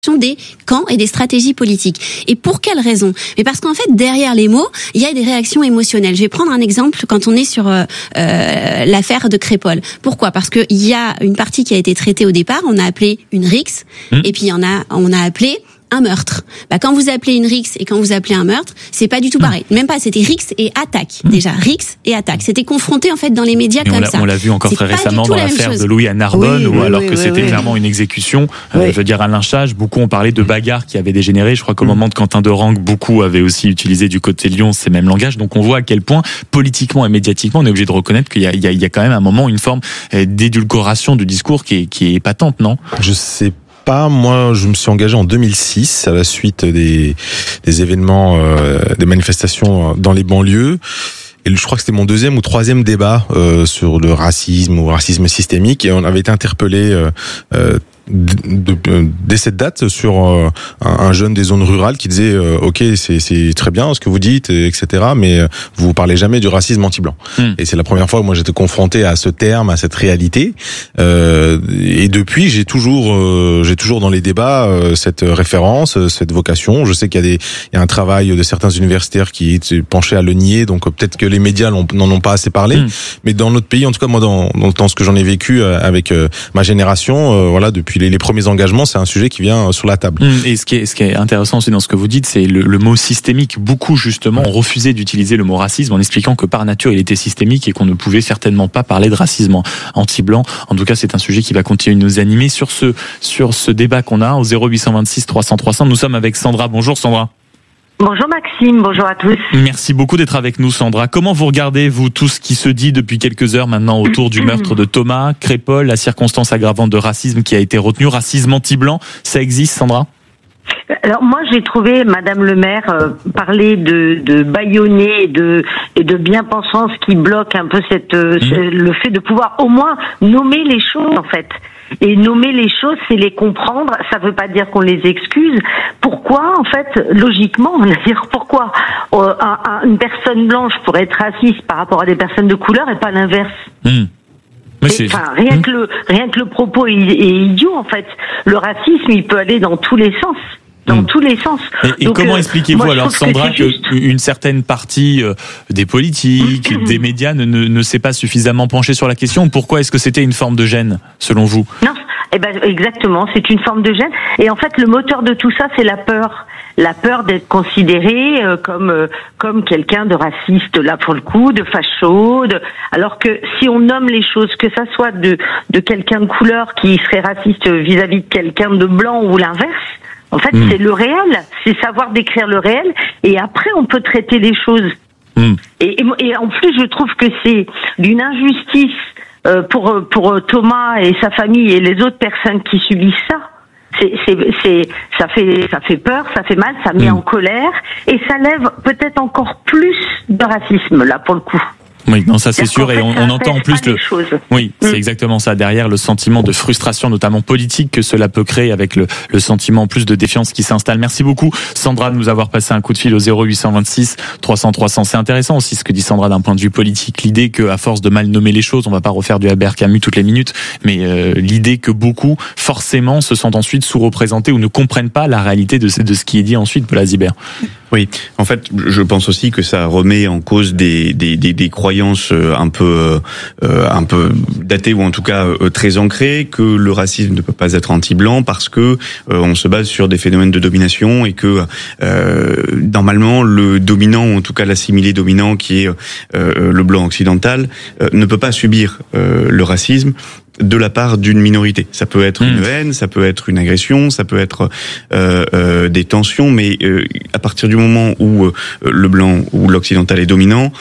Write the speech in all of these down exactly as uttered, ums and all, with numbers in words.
des camps et des stratégies politiques. Et pour quelles raisons? Mais parce qu'en fait, derrière les mots, il y a des réactions émotionnelles. Je vais prendre un exemple quand on est sur euh, euh, l'affaire de Crépol. Pourquoi? Parce qu'il y a une partie qui a été traitée au départ, on a appelé une rixe, mmh. et puis il y en a, on a appelé un meurtre. Bah, quand vous appelez une rixe et quand vous appelez un meurtre, c'est pas du tout pareil. Même pas, c'était rixe et attaque. Mmh. Déjà, rixe et attaque. C'était confronté, en fait, dans les médias mais comme on ça. On l'a vu encore c'est très récemment dans l'affaire de Louis à Narbonne, oui, où, oui, alors oui, que oui, c'était oui. clairement une exécution, oui. euh, je veux dire un lynchage. Beaucoup ont parlé de bagarres qui avaient dégénéré. Je crois qu'au mmh. moment de Quentin Dorangue, beaucoup avaient aussi utilisé du côté de Lyon ces mêmes langages. Donc on voit à quel point, politiquement et médiatiquement, on est obligé de reconnaître qu'il y a, il y a, il y a quand même un moment une forme d'édulcoration du discours qui est, qui est patente, non? Je sais pas. Moi, je me suis engagé en deux mille six à la suite des, des événements, euh, des manifestations dans les banlieues. Et je crois que c'était mon deuxième ou troisième débat euh, sur le racisme ou racisme systémique. Et on avait été interpellé euh, euh, De, de, dès cette date sur euh, un, un jeune des zones rurales qui disait euh, ok c'est, c'est très bien ce que vous dites et cetera mais euh, vous parlez jamais du racisme anti-blanc mmh. et c'est la première fois que moi j'étais confronté à ce terme, à cette réalité euh, et depuis j'ai toujours euh, j'ai toujours dans les débats euh, cette référence, cette vocation. Je sais qu'il y a des il y a un travail de certains universitaires qui est penché à le nier, donc peut-être que les médias n'en ont pas assez parlé, mmh. mais dans notre pays, en tout cas moi dans, dans, dans ce que j'en ai vécu avec euh, ma génération, euh, voilà, depuis Les, les premiers engagements, c'est un sujet qui vient sur la table. Et ce qui est, ce qui est intéressant aussi dans ce que vous dites, c'est le, le mot systémique. Beaucoup, justement, ont refusé d'utiliser le mot racisme en expliquant que par nature, il était systémique et qu'on ne pouvait certainement pas parler de racisme anti-blanc. En tout cas, c'est un sujet qui va continuer de nous animer sur ce, sur ce débat qu'on a au zéro huit cent vingt-six trois cents trois cents. Nous sommes avec Sandra. Bonjour Sandra. Bonjour Maxime, bonjour à tous. Merci beaucoup d'être avec nous Sandra. Comment vous regardez, vous, tout ce qui se dit depuis quelques heures maintenant autour du meurtre de Thomas, Crépol, la circonstance aggravante de racisme qui a été retenue, racisme anti-blanc, ça existe Sandra ? Alors moi j'ai trouvé Madame le maire euh, parler de, de bâillonner et de, et de bien-pensance qui bloque un peu cette, euh, mmh. le fait de pouvoir au moins nommer les choses en fait. Et nommer les choses, c'est les comprendre. Ça veut pas dire qu'on les excuse. Pourquoi, en fait, logiquement, on va dire pourquoi euh, un, un, une personne blanche pourrait être raciste par rapport à des personnes de couleur et pas l'inverse. Mmh. Mais c'est... Enfin, rien mmh. que le rien que le propos est, est idiot en fait. Le racisme, il peut aller dans tous les sens. Dans mmh. tous les sens. Et, et Donc, comment euh, expliquez-vous moi, alors, Sandra, que qu'une certaine partie euh, des politiques, mmh. des médias ne, ne, ne s'est pas suffisamment penchée sur la question? Pourquoi est-ce que c'était une forme de gêne, selon vous? Non, eh ben exactement, c'est une forme de gêne. Et en fait, le moteur de tout ça, c'est la peur. La peur d'être considéré euh, comme euh, comme quelqu'un de raciste, là pour le coup, de facho. De... Alors que si on nomme les choses, que ça soit de de quelqu'un de couleur qui serait raciste vis-à-vis de quelqu'un de blanc ou l'inverse. En fait, mmh. c'est le réel, c'est savoir décrire le réel, et après on peut traiter les choses. Mmh. Et, et, et en plus, je trouve que c'est d'une injustice euh, pour pour Thomas et sa famille et les autres personnes qui subissent ça. C'est, c'est, c'est, ça fait, ça fait peur, ça fait mal, ça met mmh. en colère, et ça lève peut-être encore plus de racisme là pour le coup. Oui, non, ça c'est sûr, et on, on entend en plus le. Oui, c'est mmh. exactement ça. Derrière le sentiment de frustration, notamment politique, que cela peut créer avec le, le sentiment en plus de défiance qui s'installe. Merci beaucoup, Sandra, de nous avoir passé un coup de fil au zéro huit cent vingt-six trois cents trois cents. C'est intéressant aussi ce que dit Sandra d'un point de vue politique. L'idée que, à force de mal nommer les choses, on va pas refaire du Albert Camus toutes les minutes, mais euh, l'idée que beaucoup, forcément, se sentent ensuite sous-représentés ou ne comprennent pas la réalité de, de ce qui est dit ensuite, Paul Azibert. Oui, en fait, je pense aussi que ça remet en cause des des des, des croyances un peu euh, un peu datées ou en tout cas euh, très ancrées, que le racisme ne peut pas être anti-blanc parce que euh, on se base sur des phénomènes de domination et que euh, normalement le dominant ou en tout cas l'assimilé dominant qui est euh, le blanc occidental euh, ne peut pas subir euh, le racisme de la part d'une minorité. Ça peut être une haine, ça peut être une agression, ça peut être euh, euh, des tensions, mais euh, à partir du moment où euh, le blanc ou l'occidental est dominant,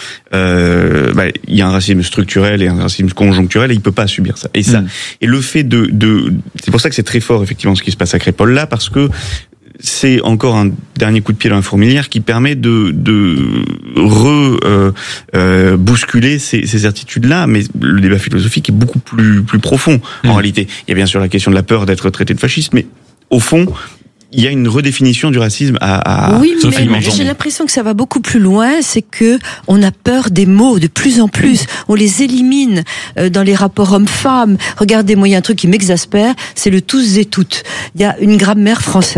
euh, bah, il y a un racisme structurel et un racisme conjoncturel et il peut pas subir ça. Et ça, mmh. et le fait de, de, c'est pour ça que c'est très fort effectivement ce qui se passe à Crépol là, parce que c'est encore un dernier coup de pied dans la fourmilière qui permet de de re euh, euh, bousculer ces, ces certitudes-là, mais le débat philosophique est beaucoup plus plus profond mmh. en réalité. Il y a bien sûr la question de la peur d'être traité de fasciste, mais au fond, il y a une redéfinition du racisme à, à oui, mais j'ai l'impression que ça va beaucoup plus loin. C'est que on a peur des mots de plus en plus. On les élimine dans les rapports hommes-femmes. Regardez, moi, il y a un truc qui m'exaspère, c'est le tous et toutes. Il y a une grammaire française.